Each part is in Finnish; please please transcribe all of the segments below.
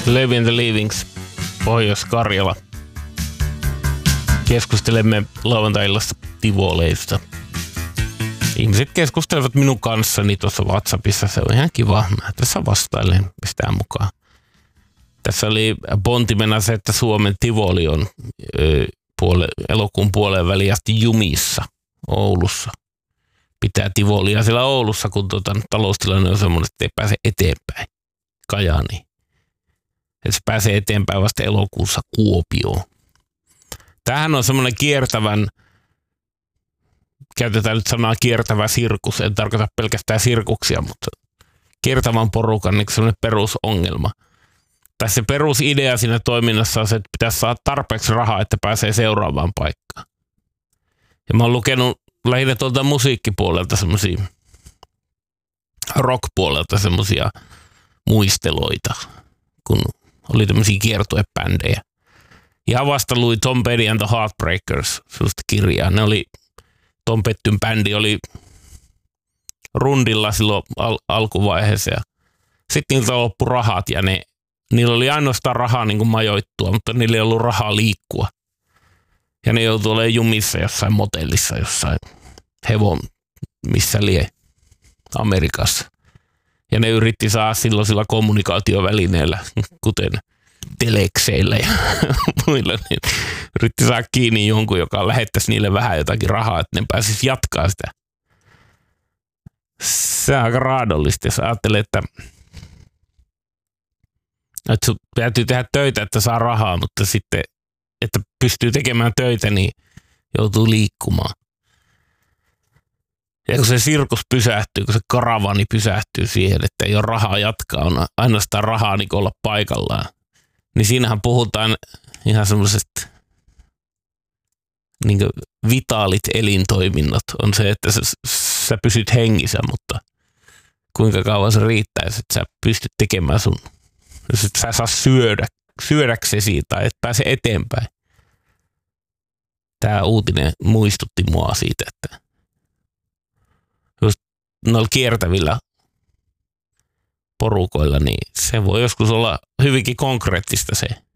Levi and the Leavings, Pohjois-Karjala. Keskustelemme lauantai-illasta Tivoleista. Ihmiset keskustelevat minun kanssani tuossa WhatsAppissa. Se on ihan kiva. Mä tässä vastailen mistään mukaan. Tässä oli pontimena se, että Suomen Tivoli on elokuun puoleen väliin asti jumissa Oulussa. Pitää Tivolia siellä Oulussa, kun taloustilanne on semmoinen, että ei pääse eteenpäin Kajaaniin. Että se pääsee eteenpäin vasta elokuussa Kuopioon. Tämähän on semmoinen kiertävän, käytetään nyt sanaa kiertävä sirkus, en tarkoita pelkästään sirkuksia, mutta kiertävän porukan niin semmoinen perusongelma. Tai se perusidea siinä toiminnassa on se, että pitäisi saada tarpeeksi rahaa, että pääsee seuraavaan paikkaan. Ja mä oon lukenut lähinnä tuolta musiikkipuolelta semmoisia, rock-puolelta semmoisia muisteloita, kun oli tämmöisiä kiertuebändejä. Ihan vasta luin Tom Petty and the Heartbreakers, sellaista kirjaa. Tom Pettyn bändi oli rundilla silloin alkuvaiheessa. Sitten niiltä loppu rahat ja niillä oli ainoastaan rahaa niin kuin majoittua, mutta niillä ei ollut rahaa liikkua. Ja ne joutui olemaan jumissa jossain motellissa, jossain hevon, missä lie Amerikassa. Ja ne yritti saada silloisilla kommunikaatiovälineillä, kuten telekseillä ja muilla, niin yritti saada kiinni jonkun, joka lähettäisi niille vähän jotakin rahaa, että ne pääsisi jatkaa sitä. Se on aika raadollista, jos ajattelee, että sun täytyy tehdä töitä, että saa rahaa, mutta sitten, että pystyy tekemään töitä, niin joutuu liikkumaan. Ja kun se sirkus pysähtyy, kun se karavani pysähtyy siihen, että ei ole rahaa jatkaa, on ainoastaan rahaa niin olla paikallaan, niin siinähän puhutaan ihan semmoisesta niin vitaalit elintoiminnot on se, että sä pysyt hengissä, mutta kuinka kauan se riittäisi, että sä pystyt tekemään sun, jos et sä saa syödäksesi tai et pääse eteenpäin. Tämä uutinen muistutti mua siitä, että just noilla kiertävillä porukoilla, niin se voi joskus olla hyvinkin konkreettista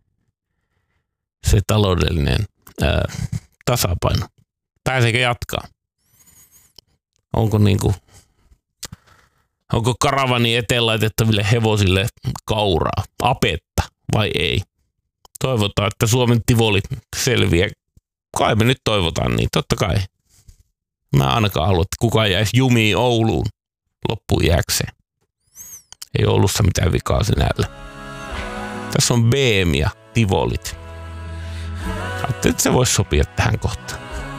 se taloudellinen tasapaino. Pääseekö jatkaa? Onko karavani eteen laitettaville hevosille kauraa, apetta vai ei? Toivotaan, että Suomen Tivoli selviää. Kai me nyt toivotaan niin, totta kai. Mä ainakaan haluan, että kukaan jäisi jumiin Ouluun loppuun jääkseen. Ei Oulussa mitään vikaa sinällä. Tässä on BM ja Tivolit. Ajattelin, että se voisi sopia tähän kohtaan.